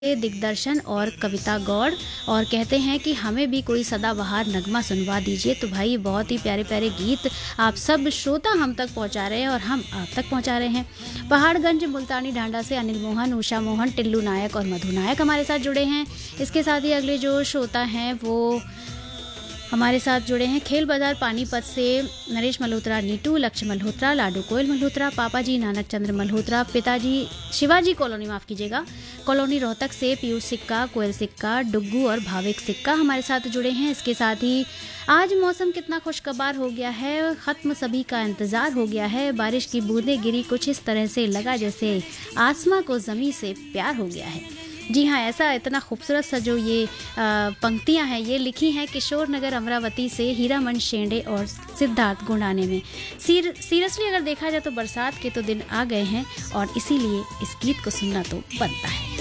दिग्दर्शन और कविता गौड़ और कहते हैं कि हमें भी कोई सदाबहार नगमा सुनवा दीजिए। तो भाई बहुत ही प्यारे प्यारे गीत आप सब श्रोता हम तक पहुंचा रहे हैं और हम आप तक पहुंचा रहे हैं। पहाड़गंज मुल्तानी ढांडा से अनिल मोहन, उषा मोहन, टिल्लू नायक और मधु नायक हमारे साथ जुड़े हैं। इसके साथ ही अगले जो श्रोता हैं वो हमारे साथ जुड़े हैं खेल बाजार पानीपत से नरेश मल्होत्रा, नीटू, लक्ष्य मल्होत्रा, लाडू कोयल मल्होत्रा, पापा जी नानक चंद्र मल्होत्रा, पिताजी शिवाजी कॉलोनी, माफ़ कीजिएगा, कॉलोनी रोहतक से पीयूष सिक्का, कोयल सिक्का, डुग्गू और भाविक सिक्का हमारे साथ जुड़े हैं। इसके साथ ही आज मौसम कितना खुशगवार हो गया है, ख़त्म सभी का इंतज़ार हो गया है, बारिश की बूंदें गिरी कुछ इस तरह से लगा जैसे आसमां को ज़मीं से प्यार हो गया है। जी हाँ, ऐसा इतना खूबसूरत सा जो ये पंक्तियाँ हैं ये लिखी हैं किशोर नगर अमरावती से हीरामन शेंडे और सिद्धार्थ गुंडाने में। सीरियसली अगर देखा जाए तो बरसात के तो दिन आ गए हैं और इसीलिए इस गीत को सुनना तो बनता है।